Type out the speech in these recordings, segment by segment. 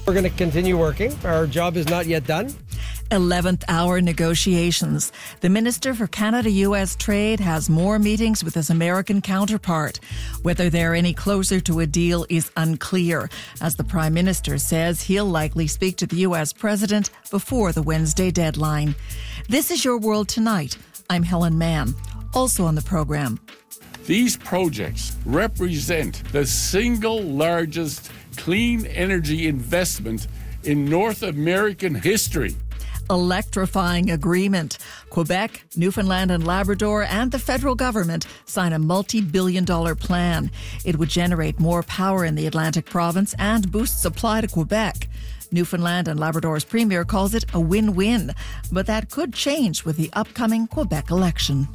We're going to continue working. Our job is not yet done. 11th hour negotiations. The Minister for Canada-US Trade has more meetings with his American counterpart. Whether they're any closer to a deal is unclear, as the Prime Minister says he'll likely speak to the US President before the Wednesday deadline. This is Your World Tonight. I'm Helen Mann. Also on the program. These projects represent the single largest clean energy investment in North American history. Electrifying agreement. Quebec, Newfoundland and Labrador and the federal government sign a multi-billion-dollar plan. It would generate more power in the Atlantic province and boost supply to Quebec. Newfoundland and Labrador's premier calls it a win-win, but that could change with the upcoming Quebec election.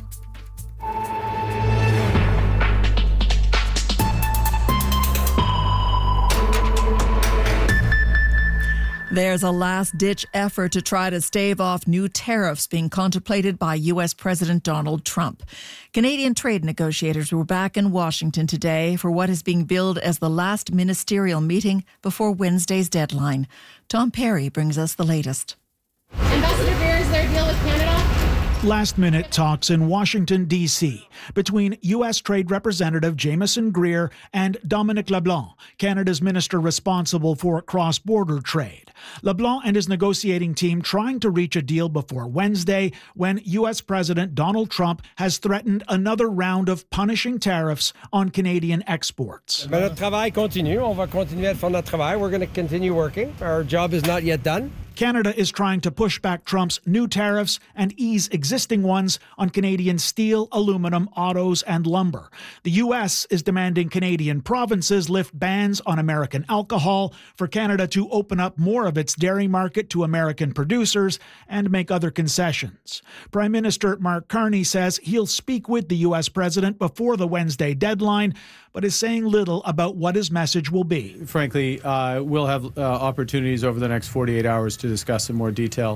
There's a last-ditch effort to try to stave off new tariffs being contemplated by U.S. President Donald Trump. Canadian trade negotiators were back in Washington today for what is being billed as the last ministerial meeting before Wednesday's deadline. Tom Perry brings us the latest. Ambassador Greer, is there a deal with Canada? Last-minute talks in Washington, D.C. between U.S. Trade Representative Jameson Greer and Dominic LeBlanc, Canada's minister responsible for cross-border trade. LeBlanc and his negotiating team trying to reach a deal before Wednesday when U.S. President Donald Trump has threatened another round of punishing tariffs on Canadian exports. Notre travail continue. On va continuer à faire notre travail. We're going to continue working. Our job is not yet done. Canada is trying to push back Trump's new tariffs and ease existing ones on Canadian steel, aluminum, autos, and lumber. The U.S. is demanding Canadian provinces lift bans on American alcohol, for Canada to open up more of its dairy market to American producers and make other concessions. Prime Minister Mark Carney says he'll speak with the U.S. president before the Wednesday deadline, but is saying little about what his message will be. Frankly, we'll have opportunities over the next 48 hours to discuss in more detail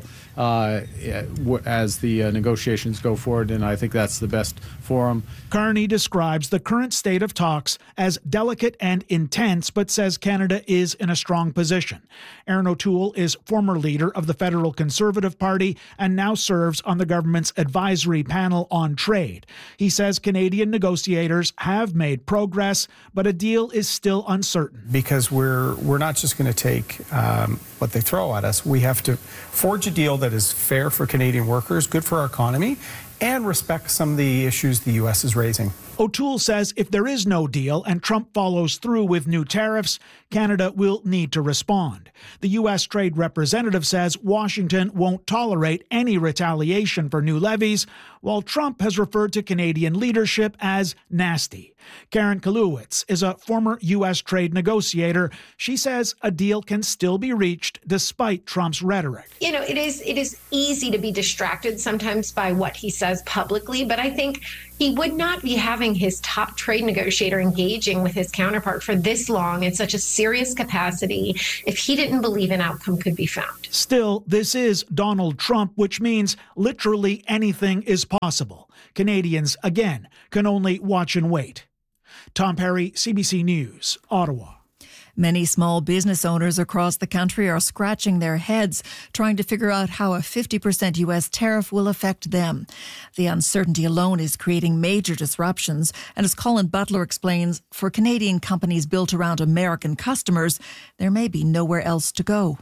as the negotiations go forward, and I think that's the best forum. Carney describes the current state of talks as delicate and intense, but says Canada is in a strong position. Erin O'Toole is former leader of the Federal Conservative Party and now serves on the government's advisory panel on trade. He says Canadian negotiators have made progress, but a deal is still uncertain. Because we're not just going to take what they throw at us. We have to forge a deal that is fair for Canadian workers, good for our economy, and respect some of the issues the U.S. is raising. O'Toole says if there is no deal and Trump follows through with new tariffs, Canada will need to respond. The U.S. Trade Representative says Washington won't tolerate any retaliation for new levies, while Trump has referred to Canadian leadership as nasty. Karen Kalowitz is a former U.S. trade negotiator. She says a deal can still be reached despite Trump's rhetoric. You know, it is easy to be distracted sometimes by what he says publicly, but I think he would not be having his top trade negotiator engaging with his counterpart for this long in such a serious capacity if he didn't believe an outcome could be found. Still, this is Donald Trump, which means literally anything is possible. Canadians, again, can only watch and wait. Tom Perry, CBC News, Ottawa. Many small business owners across the country are scratching their heads, trying to figure out how a 50% U.S. tariff will affect them. The uncertainty alone is creating major disruptions, and as Colin Butler explains, for Canadian companies built around American customers, there may be nowhere else to go.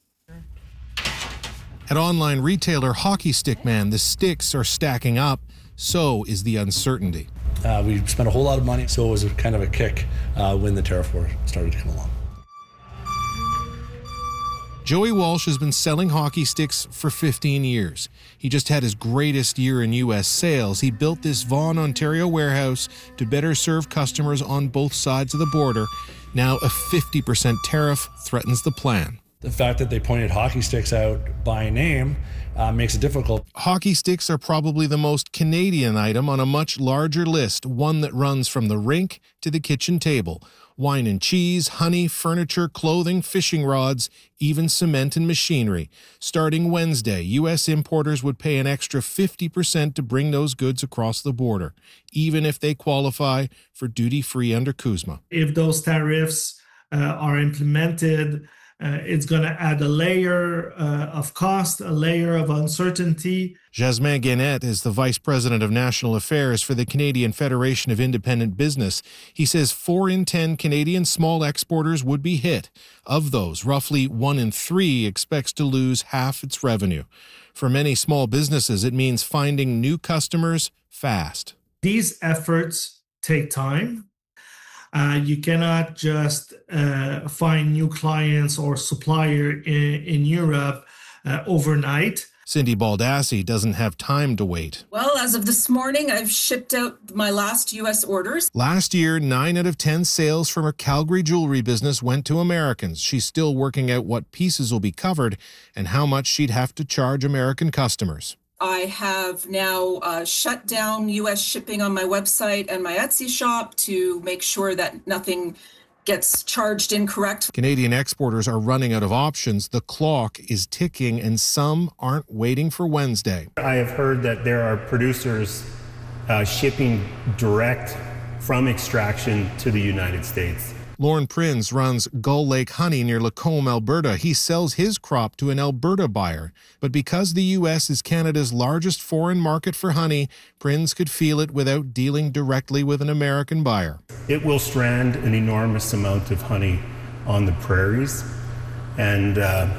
At online retailer Hockey Stick Man, the sticks are stacking up. So is the uncertainty. We spent a whole lot of money, so it was kind of a kick when the tariff war started to come along. Joey Walsh has been selling hockey sticks for 15 years. He just had his greatest year in U.S. sales. He built this Vaughan, Ontario warehouse to better serve customers on both sides of the border. Now a 50% tariff threatens the plan. The fact that they pointed hockey sticks out by name makes it difficult. Hockey sticks are probably the most Canadian item on a much larger list, one that runs from the rink to the kitchen table. Wine and cheese, honey, furniture, clothing, fishing rods, even cement and machinery. Starting Wednesday, U.S. importers would pay an extra 50% to bring those goods across the border, even if they qualify for duty-free under CUSMA. If those tariffs are implemented, it's going to add a layer of cost, a layer of uncertainty. Jasmin Guénette is the Vice President of National Affairs for the Canadian Federation of Independent Business. He says 4 in 10 Canadian small exporters would be hit. Of those, roughly 1 in 3 expects to lose half its revenue. For many small businesses, it means finding new customers fast. These efforts take time. You cannot just find new clients or supplier in Europe overnight. Cindy Baldassi doesn't have time to wait. Well, as of this morning, I've shipped out my last U.S. orders. Last year, 9 out of 10 sales from her Calgary jewelry business went to Americans. She's still working out what pieces will be covered and how much she'd have to charge American customers. I have now shut down U.S. shipping on my website and my Etsy shop to make sure that nothing gets charged incorrect. Canadian exporters are running out of options. The clock is ticking, and some aren't waiting for Wednesday. I have heard that there are producers shipping direct from extraction to the United States. Lorne Prinz runs Gull Lake Honey near Lacombe, Alberta. He sells his crop to an Alberta buyer. But because the U.S. is Canada's largest foreign market for honey, Prinz could feel it without dealing directly with an American buyer. It will strand an enormous amount of honey on the prairies, and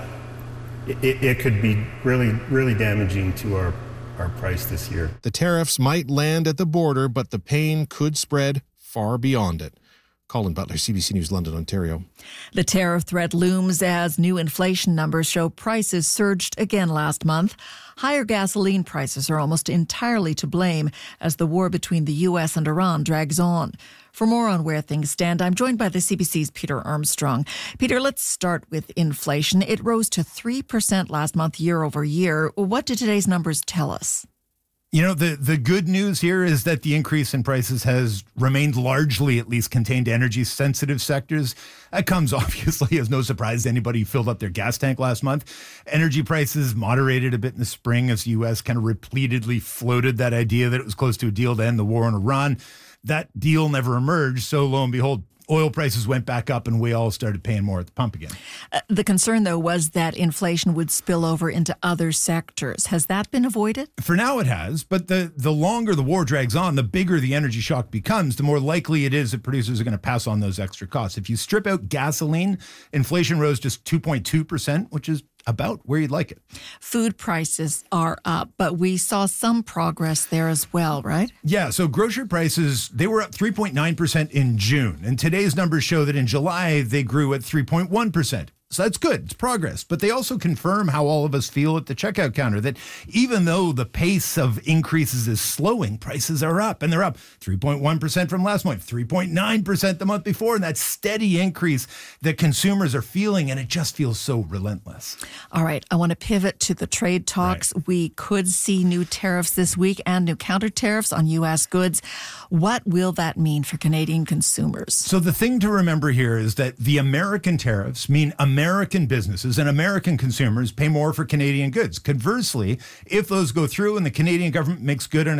it could be really, really damaging to our price this year. The tariffs might land at the border, but the pain could spread far beyond it. Colin Butler, CBC News, London, Ontario. The tariff threat looms as new inflation numbers show prices surged again last month. Higher gasoline prices are almost entirely to blame as the war between the U.S. and Iran drags on. For more on where things stand, I'm joined by the CBC's Peter Armstrong. Peter, let's start with inflation. It rose to 3% last month, year over year. What do today's numbers tell us? You know, the good news here is that the increase in prices has remained largely, at least, contained to energy-sensitive sectors. That comes obviously as no surprise to anybody who filled up their gas tank last month. Energy prices moderated a bit in the spring as the U.S. kind of repeatedly floated that idea that it was close to a deal to end the war in Iran. That deal never emerged, so lo and behold, oil prices went back up and we all started paying more at the pump again. The concern, though, was that inflation would spill over into other sectors. Has that been avoided? For now it has, but the longer the war drags on, the bigger the energy shock becomes, the more likely it is that producers are going to pass on those extra costs. If you strip out gasoline, inflation rose just 2.2%, which is about where you'd like it. Food prices are up, but we saw some progress there as well, right? Yeah, so grocery prices, they were up 3.9% in June. And today's numbers show that in July, they grew at 3.1%. So that's good. It's progress. But they also confirm how all of us feel at the checkout counter, that even though the pace of increases is slowing, prices are up. And they're up 3.1% from last month, 3.9% the month before. And that steady increase that consumers are feeling, and it just feels so relentless. All right. I want to pivot to the trade talks. Right. We could see new tariffs this week and new counter tariffs on U.S. goods. What will that mean for Canadian consumers? So the thing to remember here is that the American tariffs mean American businesses and American consumers pay more for Canadian goods. Conversely, if those go through and the Canadian government makes good on